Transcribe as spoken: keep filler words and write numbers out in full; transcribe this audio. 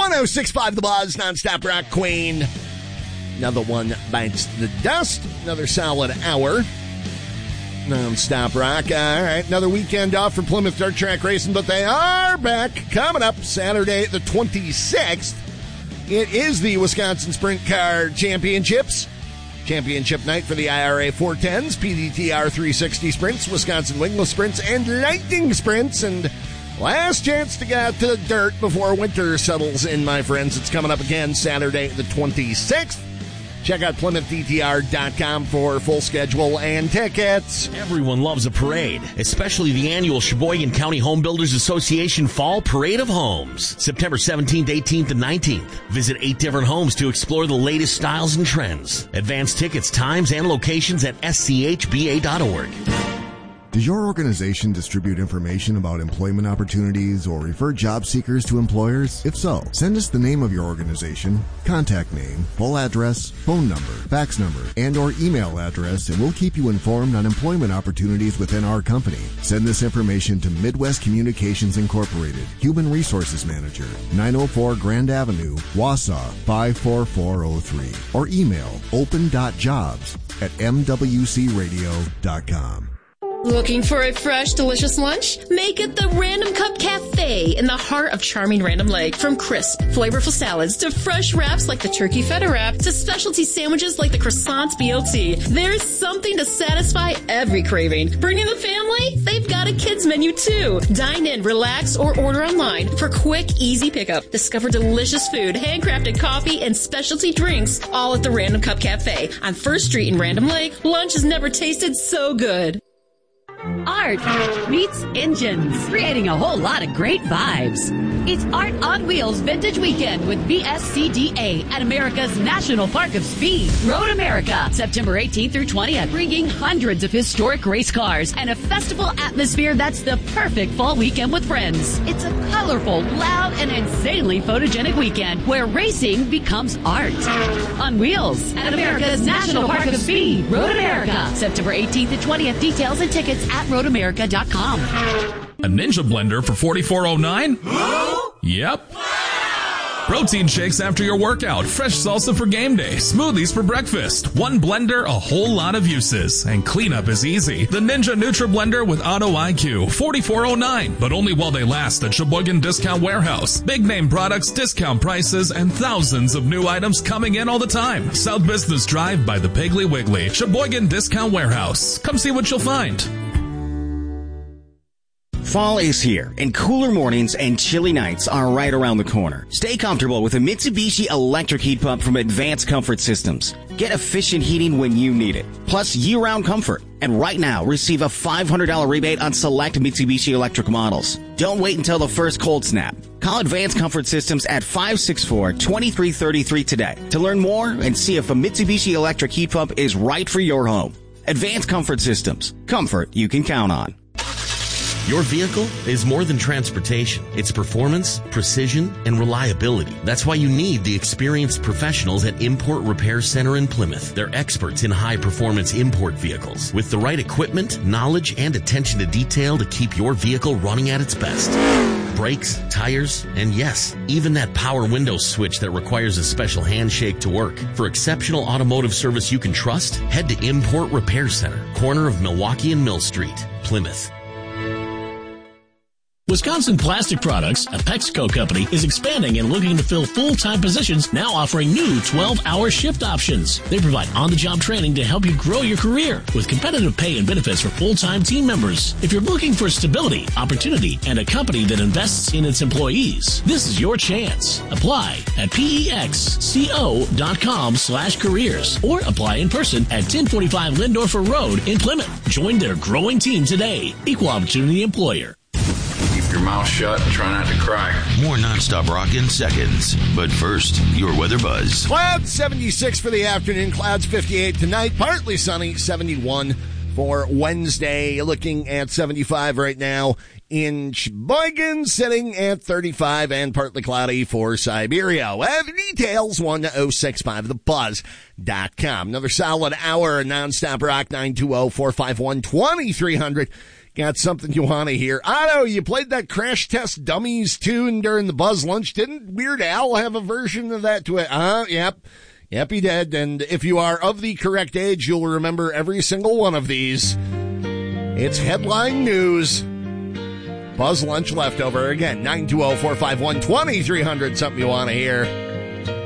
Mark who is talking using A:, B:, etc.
A: one oh six point five The Buzz, nonstop rock queen. Another one bites the dust. Another solid hour. Non-stop rock. All right, another weekend off for Plymouth Dirt Track Racing, but they are back. Coming up Saturday the twenty-sixth. It is the Wisconsin Sprint Car Championships. Championship night for the I R A four tens, P D T R three sixty Sprints, Wisconsin Wingless Sprints, and Lightning Sprints. And last chance to get out to the dirt before winter settles in, my friends. It's coming up again Saturday the twenty-sixth. Check out Plymouth D T R dot com for full schedule and tickets.
B: Everyone loves a parade, especially the annual Sheboygan County Home Builders Association Fall Parade of Homes. September seventeenth, eighteenth, and nineteenth. Visit eight different homes to explore the latest styles and trends. Advance tickets, times, and locations at S C H B A dot org.
C: Does your organization distribute information about employment opportunities or refer job seekers to employers? If so, send us the name of your organization, contact name, full address, phone number, fax number, and or email address, and we'll keep you informed on employment opportunities within our company. Send this information to Midwest Communications Incorporated, Human Resources Manager, nine oh four Grand Avenue, Wausau, five four four oh three, or email open dot jobs at m w c radio dot com.
D: Looking for a fresh, delicious lunch? Make it the Random Cup Cafe in the heart of charming Random Lake. From crisp, flavorful salads to fresh wraps like the turkey feta wrap to specialty sandwiches like the croissant B L T, there's something to satisfy every craving. Bring in the family? They've got a kids menu too. Dine in, relax, or order online for quick, easy pickup. Discover delicious food, handcrafted coffee, and specialty drinks all at the Random Cup Cafe on First Street in Random Lake. Lunch has never tasted so good.
E: Art meets engines, creating a whole lot of great vibes. It's Art on Wheels Vintage Weekend with B S C D A at America's National Park of Speed, Road America, September eighteenth through twentieth, bringing hundreds of historic race cars and a festival atmosphere that's the perfect fall weekend with friends. It's a colorful, loud, and insanely photogenic weekend where racing becomes art. On Wheels at America's National Park of Speed, Road America, September eighteenth to twentieth. Details and tickets at road america dot com.
F: A Ninja blender for forty-four oh nine? Yep. Protein shakes after your workout, fresh salsa for game day, smoothies for breakfast. One blender, a whole lot of uses. And cleanup is easy. The Ninja Nutra Blender with Auto I Q, forty-four oh nine. But only while they last at Sheboygan Discount Warehouse. Big name products, discount prices, and thousands of new items coming in all the time. South Business Drive by the Piggly Wiggly. Sheboygan Discount Warehouse. Come see what you'll find.
G: Fall is here, and cooler mornings and chilly nights are right around the corner. Stay comfortable with a Mitsubishi electric heat pump from Advanced Comfort Systems. Get efficient heating when you need it, plus year-round comfort. And right now, receive a five hundred dollars rebate on select Mitsubishi electric models. Don't wait until the first cold snap. Call Advanced Comfort Systems at five six four, two three three three today to learn more and see if a Mitsubishi electric heat pump is right for your home. Advanced Comfort Systems. Comfort you can count on.
B: Your vehicle is more than transportation. It's performance, precision, and reliability. That's why you need the experienced professionals at Import Repair Center in Plymouth. They're experts in high-performance import vehicles with the right equipment, knowledge, and attention to detail to keep your vehicle running at its best. Brakes, tires, and yes, even that power window switch that requires a special handshake to work. For exceptional automotive service you can trust, head to Import Repair Center, corner of Milwaukee and Mill Street, Plymouth.
H: Wisconsin Plastic Products, a PepsiCo company, is expanding and looking to fill full-time positions, now offering new twelve-hour shift options. They provide on-the-job training to help you grow your career with competitive pay and benefits for full-time team members. If you're looking for stability, opportunity, and a company that invests in its employees, this is your chance. Apply at pexco.com slash careers or apply in person at ten forty-five Lindorfer Road in Plymouth. Join their growing team today. Equal Opportunity Employer.
I: Keep your mouth shut and try not to cry.
J: More nonstop rock in seconds. But first, your weather buzz.
A: Clouds seventy-six for the afternoon. Clouds fifty-eight tonight. Partly sunny, seventy-one for Wednesday. Looking at seventy-five right now in Sheboygan, sitting at thirty-five and partly cloudy for Siberia. We'll have details, one oh six five the buzz dot com. Another solid hour of nonstop rock, nine two zero, four five one, two three zero zero. got something you want to hear. Otto, you played that Crash Test Dummies tune during the Buzz Lunch. Didn't Weird Al have a version of that to it? Uh, yep. Yep, he did. And if you are of the correct age, you'll remember every single one of these. It's headline news. Buzz Lunch Leftover. Again, nine two zero, four five one, two three zero zero. Something you want to hear.